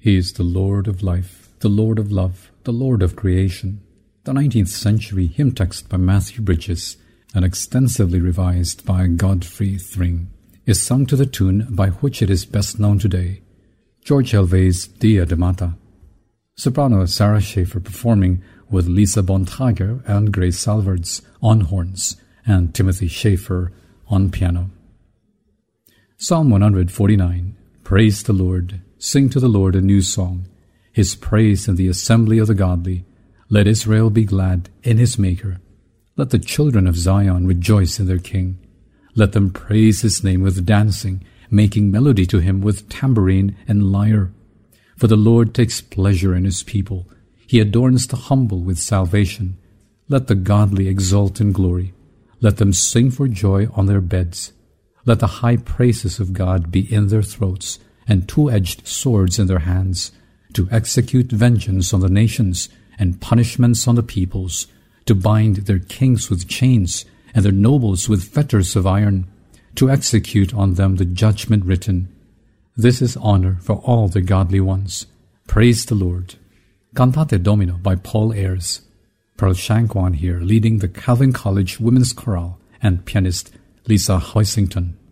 He is the Lord of life, the Lord of love, the Lord of creation. The 19th century hymn text by Matthew Bridges, and extensively revised by Godfrey Thring, is sung to the tune by which it is best known today, George Elvay's Dia de Mata. Soprano Sarah Schaefer performing with Lisa Bontrager and Grace Salvards on horns and Timothy Schaefer on piano. Psalm 149. Praise the Lord. Sing to the Lord a new song. His praise in the assembly of the godly. Let Israel be glad in his Maker. Let the children of Zion rejoice in their King. Let them praise his name with dancing, making melody to him with tambourine and lyre. For the Lord takes pleasure in his people. He adorns the humble with salvation. Let the godly exult in glory. Let them sing for joy on their beds. Let the high praises of God be in their throats, and two-edged swords in their hands, to execute vengeance on the nations, and punishments on the peoples, to bind their kings with chains, and their nobles with fetters of iron, to execute on them the judgment written. This is honor for all the godly ones. Praise the Lord. Cantate Domino by Paul Ayres. Pearl Shankwan here, leading the Calvin College Women's Chorale, and pianist Lisa Hoisington.